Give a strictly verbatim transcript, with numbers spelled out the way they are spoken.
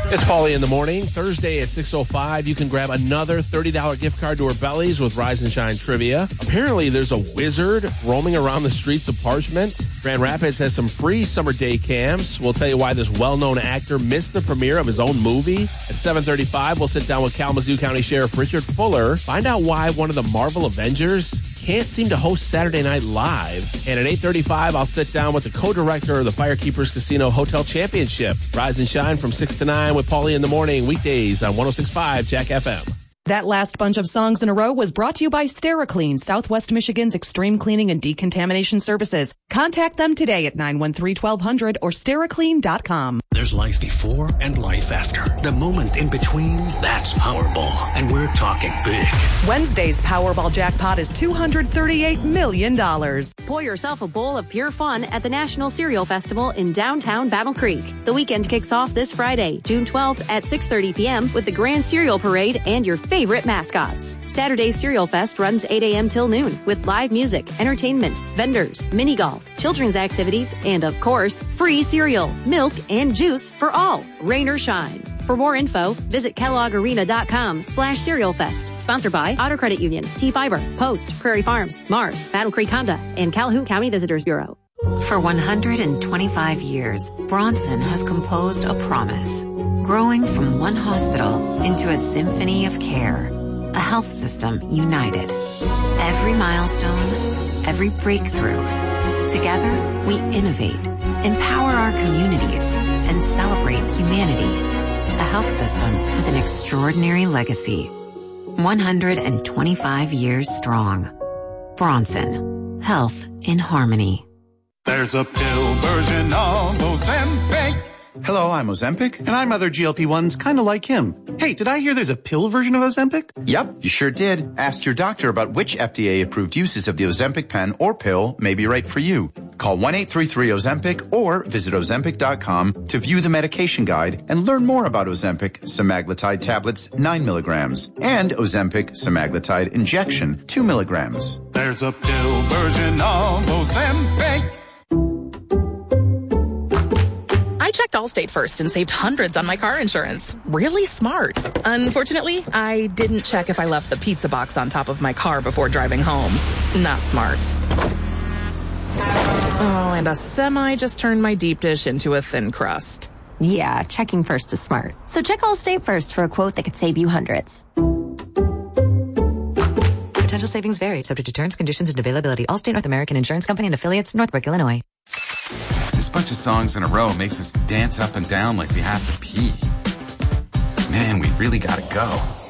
It's Paulie in the morning. Thursday at six oh five, you can grab another thirty dollars gift card to our bellies with Rise and Shine Trivia. Apparently, there's a wizard roaming around the streets of Parchment. Grand Rapids has some free summer day camps. We'll tell you why this well-known actor missed the premiere of his own movie. At seven thirty-five, we'll sit down with Kalamazoo County Sheriff Richard Fuller, find out why one of the Marvel Avengers can't seem to host Saturday Night Live. And at eight thirty-five, I'll sit down with the co-director of the Firekeepers Casino Hotel Championship. Rise and Shine from six to nine with Paulie in the morning, weekdays on one oh six point five Jack F M. That last bunch of songs in a row was brought to you by SteriClean, Southwest Michigan's extreme cleaning and decontamination services. Contact them today at nine one three, twelve hundred or stericlean dot com. There's life before and life after. The moment in between, that's Powerball. And we're talking big. Wednesday's Powerball jackpot is two hundred thirty-eight million dollars. Pour yourself a bowl of pure fun at the National Cereal Festival in downtown Battle Creek. The weekend kicks off this Friday, June twelfth at six thirty p.m. with the Grand Cereal Parade and your favorite favorite mascots. Saturday's Cereal Fest runs eight a.m. till noon with live music, entertainment, vendors, mini golf, children's activities, and of course, free cereal, milk, and juice for all, rain or shine. For more info, visit kelloggarena.com slash cereal fest. Sponsored by Auto Credit Union, T-Fiber, Post, Prairie Farms, Mars, Battle Creek Honda, and Calhoun County Visitors Bureau. For one hundred twenty-five years, Bronson has composed a promise. Growing from one hospital into a symphony of care, a health system united. Every milestone, every breakthrough. Together, we innovate, empower our communities, and celebrate humanity. A health system with an extraordinary legacy. one hundred twenty-five years strong. Bronson. Health in harmony. There's a pill version of Ozempic. Hello, I'm Ozempic. And I'm other G L P ones kind of like him. Hey, did I hear there's a pill version of Ozempic? Yep, you sure did. Ask your doctor about which F D A-approved uses of the Ozempic pen or pill may be right for you. Call one eight three three Ozempic or visit Ozempic dot com to view the medication guide and learn more about Ozempic semaglutide tablets nine milligrams and Ozempic semaglutide injection two milligrams. There's a pill version of Ozempic. I checked Allstate first and saved hundreds on my car insurance. Really smart. Unfortunately, I didn't check if I left the pizza box on top of my car before driving home. Not smart. Oh, and a semi just turned my deep dish into a thin crust. Yeah, checking first is smart. So check Allstate first for a quote that could save you hundreds. Potential savings vary, subject to terms, conditions, and availability. Allstate North American Insurance Company and affiliates, Northbrook, Illinois. This bunch of songs in a row makes us dance up and down like we have to pee. Man, we really gotta go.